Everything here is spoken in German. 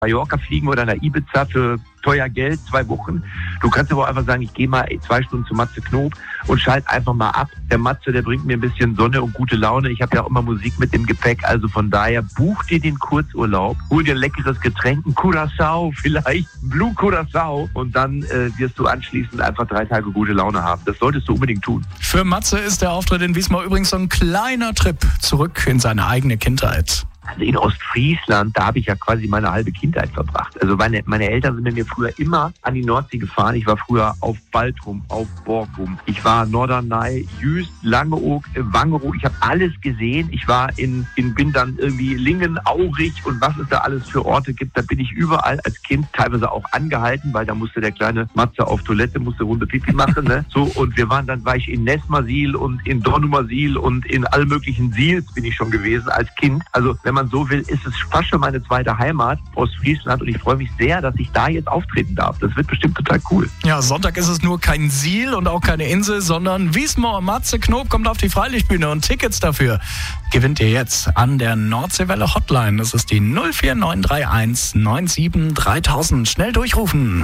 Mallorca fliegen oder nach Ibiza für teuer Geld, 2 Wochen. Du kannst aber auch einfach sagen, ich gehe mal 2 Stunden zu Matze Knob und schalte einfach mal ab. Der Matze, der bringt mir ein bisschen Sonne und gute Laune. Ich habe ja auch immer Musik mit im Gepäck. Also von daher, buch dir den Kurzurlaub, hol dir ein leckeres Getränk, ein Curaçao vielleicht, Blue Curaçao, und dann wirst du anschließend einfach 3 Tage gute Laune haben. Das solltest du unbedingt tun. Für Matze ist der Auftritt in Wismar übrigens so ein kleiner Trip zurück in seine eigene Kindheit. Also in Ostfriesland, da habe ich ja quasi meine halbe Kindheit verbracht. Also meine Eltern sind mit mir früher immer an die Nordsee gefahren. Ich war früher auf Baltrum, auf Borkum. Ich war Norderney, Jüst, Langeoog, Wangerooge. Ich habe alles gesehen. Ich war bin dann irgendwie Lingen, Aurich und was es da alles für Orte gibt. Da bin ich überall als Kind teilweise auch angehalten, weil da musste der kleine Matze auf Toilette, musste Runde Pipi machen. Ne? So, und war ich in Nesmasil und in Dornumersil und in all möglichen Sils bin ich schon gewesen als Kind. Also wenn man so will, ist es fast schon meine zweite Heimat, Ostfriesland, und ich freue mich sehr, dass ich da jetzt auftreten darf. Das wird bestimmt total cool. Ja, Sonntag ist es nur kein Siel und auch keine Insel, sondern Wismar. Matze Knob kommt auf die Freilichtbühne und Tickets dafür gewinnt ihr jetzt an der Nordseewelle Hotline. Das ist die 04931 97 3000. Schnell durchrufen.